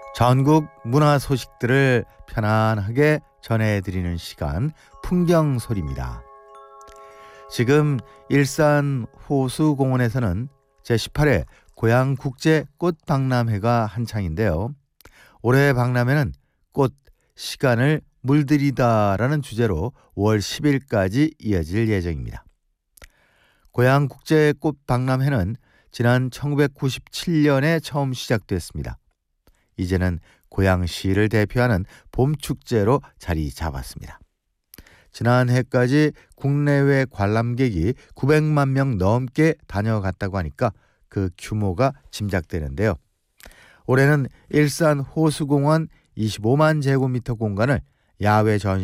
전국 문화 소식들을 편안하게 전해드리는 시간 풍경소리입니다. 지금 일산 호수공원에서는 제18회 고양국제 꽃박람회가 한창인데요. 올해 박람회는 꽃 시간을 물들이다라는 주제로 5월 10일까지 이어질 예정입니다. 고양국제 꽃박람회는 지난 1997년에 처음 시작됐습니다. 이제는 고양시를 대표하는 봄축제로 자리 잡았습니다. 지난해까지 국내외 관람객이 900만 명 넘게 다녀갔다고 하니까 그 규모가 짐작되는데요. 올해는 일산 호수공원 25만 제곱미터 공간을 야외 전시